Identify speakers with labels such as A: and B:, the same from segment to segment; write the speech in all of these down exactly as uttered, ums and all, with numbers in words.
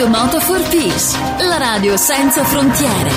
A: Radio Moto for Peace, la radio senza frontiere.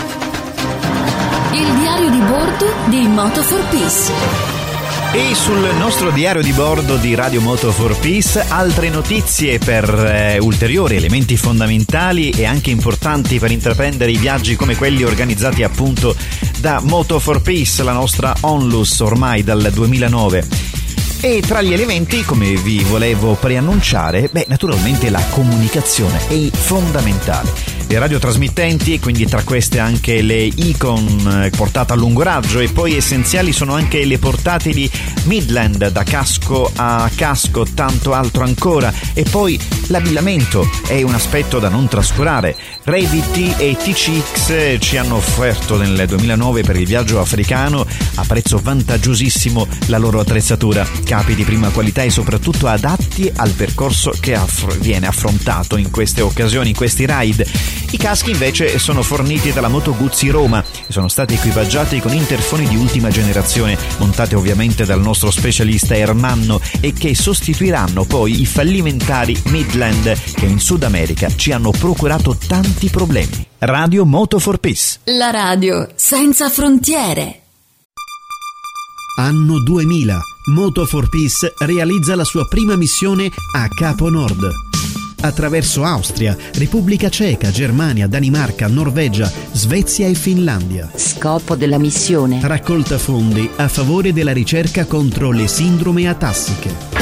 A: Il diario di bordo di Moto for Peace.
B: E sul nostro diario di bordo di Radio Moto for Peace altre notizie per eh, ulteriori elementi fondamentali e anche importanti per intraprendere i viaggi come quelli organizzati appunto da Moto for Peace, la nostra onlus ormai dal duemilanove. E tra gli elementi, come vi volevo preannunciare, beh, naturalmente la comunicazione è fondamentale. Le radiotrasmittenti e quindi tra queste anche le Icon portata a lungo raggio, e poi essenziali sono anche le portatili Midland da casco a casco, tanto altro ancora, e poi l'abillamento è un aspetto da non trascurare. Revity e T C X ci hanno offerto nel duemilanove per il viaggio africano a prezzo vantaggiosissimo la loro attrezzatura, capi di prima qualità e soprattutto adatti al percorso che aff- viene affrontato in queste occasioni, in questi ride. I caschi invece sono forniti dalla Moto Guzzi Roma e sono stati equipaggiati con interfoni di ultima generazione, montate ovviamente dal nostro specialista Ermanno, e che sostituiranno poi i fallimentari Midland che in Sud America ci hanno procurato tanti problemi. Radio Moto for Peace,
A: la radio senza frontiere.
C: Anno duemila. Moto for Peace realizza la sua prima missione a Capo Nord. Attraverso Austria, Repubblica Ceca, Germania, Danimarca, Norvegia, Svezia e Finlandia.
D: Scopo della missione:
C: raccolta fondi a favore della ricerca contro le sindrome atassiche.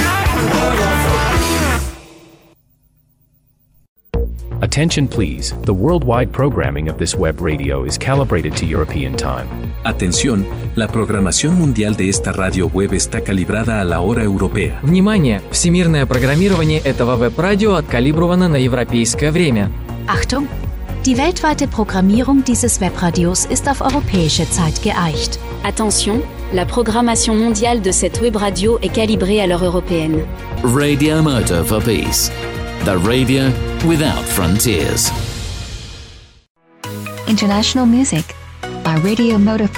E: Attention please, the worldwide programming of this web radio is calibrated to European time.
F: Atención, la programación mundial de esta radio web está calibrada a la hora europea.
G: Внимание! Всемирное программирование этого веб-радио откалибровано на европейское время.
H: Achtung! Die weltweite Programmierung dieses Webradios ist auf europäische Zeit geeicht.
I: Attention, la programmation mondiale de cette web radio est calibrée à l'heure européenne.
J: Radio Moto for Peace, the radio without frontiers.
K: International music by Radio Moto